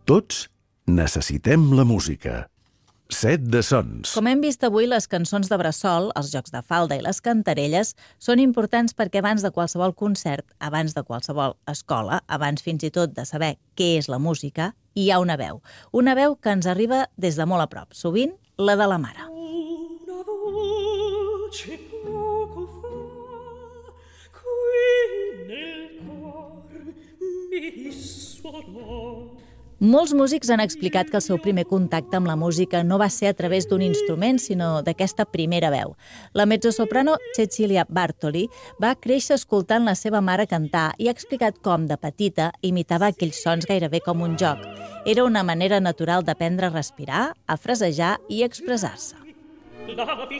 Tots necessitem la música. Set de sons. Com hem vist avui, les cançons de bressol, els jocs de falda i les cantarelles són importants perquè abans de qualsevol concert, abans de qualsevol escola, abans fins i tot de saber què és la música, hi ha una veu que ens arriba des de molt a prop, sovint la de la mare. Una voce poco fa, qui nel cor mi suonò. Molts músics han explicat que el seu primer contacte amb la música no va ser a través d'un instrument, sinó d'aquesta primera veu. La mezzosoprano Cecilia Bartoli va créixer escoltant la seva mare cantar i ha explicat com, de petita, imitava aquells sons gairebé com un joc. Era una manera natural d'aprendre a respirar, a frasejar i a expressar-se.